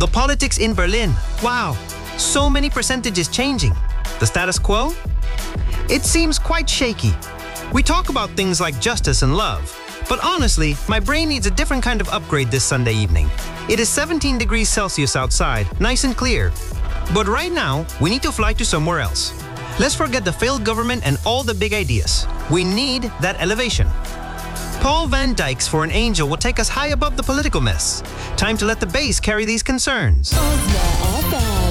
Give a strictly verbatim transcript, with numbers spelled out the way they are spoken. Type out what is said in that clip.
The politics in Berlin. Wow, so many percentages changing. The status quo? It seems quite shaky. We talk about things like justice and love, but honestly, my brain needs a different kind of upgrade this Sunday evening. It is seventeen degrees Celsius outside, nice and clear. But right now, we need to fly to somewhere else. Let's forget the failed government and all the big ideas. We need that elevation. Paul van Dyk's For an Angel will take us high above the political mess. Time to let the bass carry these concerns. Oslo F M.